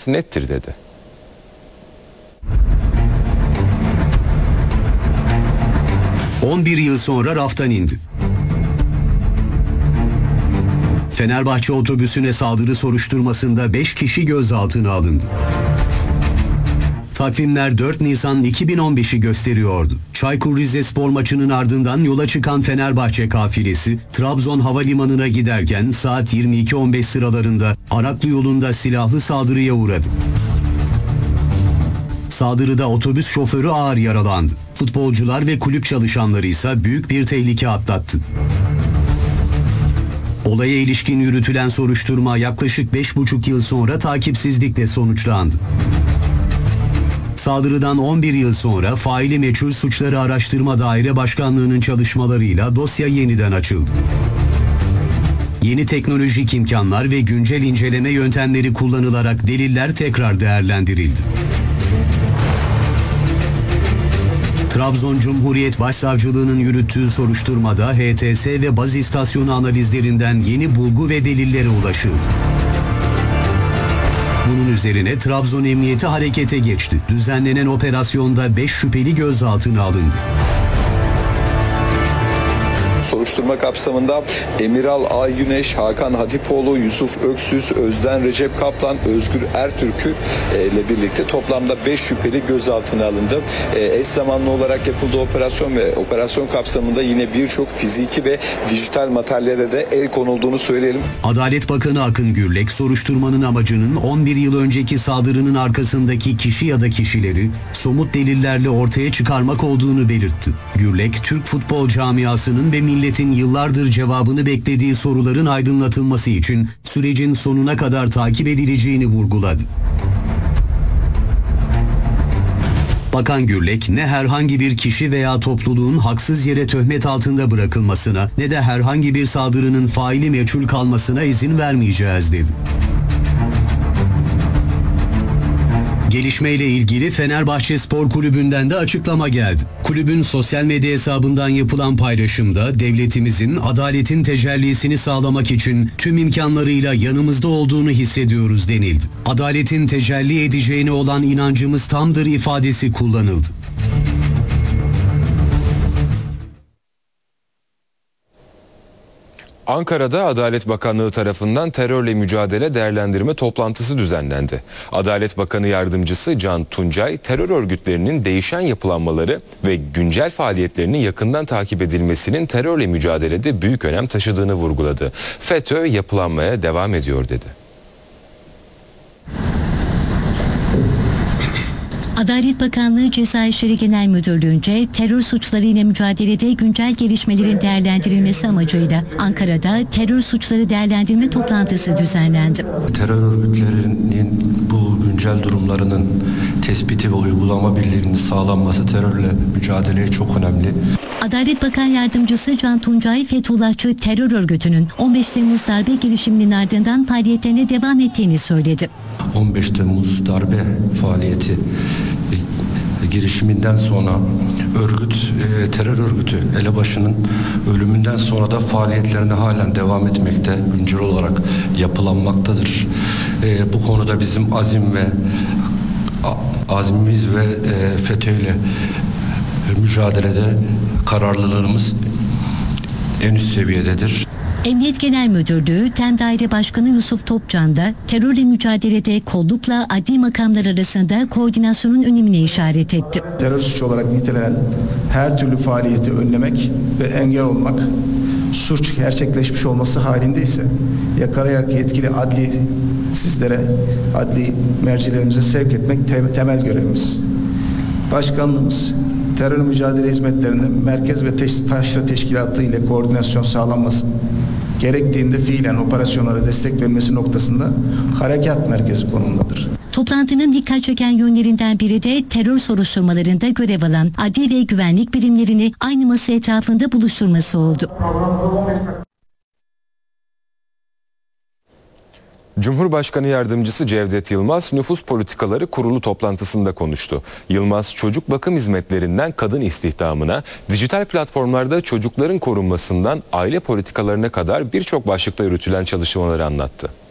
niyet nettir dedi. ...11 yıl sonra raftan indi. Fenerbahçe otobüsüne saldırı soruşturmasında 5 kişi gözaltına alındı. Takvimler 4 Nisan 2015'i gösteriyordu. Çaykur Rizespor maçının ardından yola çıkan Fenerbahçe kafilesi Trabzon Havalimanı'na giderken saat 22.15 sıralarında Araklı yolunda silahlı saldırıya uğradı. Saldırıda otobüs şoförü ağır yaralandı. Futbolcular ve kulüp çalışanları ise büyük bir tehlike atlattı. Olaya ilişkin yürütülen soruşturma yaklaşık 5,5 yıl sonra takipsizlikle sonuçlandı. Saldırıdan 11 yıl sonra faili meçhul suçları araştırma daire başkanlığının çalışmalarıyla dosya yeniden açıldı. Yeni teknolojik imkanlar ve güncel inceleme yöntemleri kullanılarak deliller tekrar değerlendirildi. Trabzon Cumhuriyet Başsavcılığı'nın yürüttüğü soruşturmada HTS ve baz istasyonu analizlerinden yeni bulgu ve delillere ulaşıldı. Bunun üzerine Trabzon Emniyeti harekete geçti. Düzenlenen operasyonda 5 şüpheli gözaltına alındı. Soruşturma kapsamında Emiral Aygüneş, Hakan Hatipoğlu, Yusuf Öksüz, Özden Recep Kaplan, Özgür Ertürk'ü ile birlikte toplamda 5 şüpheli gözaltına alındı. Eş zamanlı olarak yapıldığı operasyon ve operasyon kapsamında yine birçok fiziki ve dijital materyale de el konulduğunu söyleyelim. Adalet Bakanı Akın Gürlek, soruşturmanın amacının 11 yıl önceki saldırının arkasındaki kişi ya da kişileri somut delillerle ortaya çıkarmak olduğunu belirtti. Gürlek, Türk futbol camiasının ve milletin yıllardır cevabını beklediği soruların aydınlatılması için sürecin sonuna kadar takip edileceğini vurguladı. Bakan Gürlek, ne herhangi bir kişi veya topluluğun haksız yere töhmet altında bırakılmasına ne de herhangi bir saldırının faili meçhul kalmasına izin vermeyeceğiz dedi. Gelişmeyle ilgili Fenerbahçe Spor Kulübü'nden de açıklama geldi. Kulübün sosyal medya hesabından yapılan paylaşımda devletimizin adaletin tecellisini sağlamak için tüm imkanlarıyla yanımızda olduğunu hissediyoruz denildi. Adaletin tecelli edeceğine olan inancımız tamdır ifadesi kullanıldı. Ankara'da Adalet Bakanlığı tarafından terörle mücadele değerlendirme toplantısı düzenlendi. Adalet Bakanı Yardımcısı Can Tuncay, terör örgütlerinin değişen yapılanmaları ve güncel faaliyetlerinin yakından takip edilmesinin terörle mücadelede büyük önem taşıdığını vurguladı. FETÖ yapılanmaya devam ediyor dedi. Adalet Bakanlığı Ceza İşleri Genel Müdürlüğü'nce terör suçlarıyla mücadelede güncel gelişmelerin değerlendirilmesi amacıyla Ankara'da terör suçları değerlendirme toplantısı düzenlendi. Terör örgütlerinin bu güncel durumlarının tespiti ve uygulama birliğinin sağlanması terörle mücadeleye çok önemli. Adalet Bakan Yardımcısı Can Tuncay, Fethullahçı terör örgütünün 15 Temmuz darbe girişiminin ardından faaliyetlerine devam ettiğini söyledi. 15 Temmuz darbe faaliyeti girişiminden sonra terör örgütü elebaşının ölümünden sonra da faaliyetlerine halen devam etmekte, güncel olarak yapılanmaktadır. Bu konuda bizim azmimiz ve FETÖ ile mücadelede kararlılığımız en üst seviyededir. Emniyet Genel Müdürlüğü TEM Daire Başkanı Yusuf Topcan da terörle mücadelede kollukla adli makamlar arasında koordinasyonun önemine işaret etti. Terör suçu olarak nitelenen her türlü faaliyeti önlemek ve engel olmak, suç gerçekleşmiş olması halinde ise yakalayarak yetkili adli mercilerimize sevk etmek temel görevimiz. Başkanlığımız terör mücadele hizmetlerinde merkez ve taşra teşkilatı ile koordinasyon sağlanması, gerektiğinde fiilen operasyonlara destek vermesi noktasında harekat merkezi konumundadır. Toplantının dikkat çeken yönlerinden biri de terör soruşturmalarında görev alan adli ve güvenlik birimlerini aynı masa etrafında buluşturması oldu. Cumhurbaşkanı Yardımcısı Cevdet Yılmaz, Nüfus Politikaları Kurulu toplantısında konuştu. Yılmaz, çocuk bakım hizmetlerinden kadın istihdamına, dijital platformlarda çocukların korunmasından aile politikalarına kadar birçok başlıkta yürütülen çalışmaları anlattı.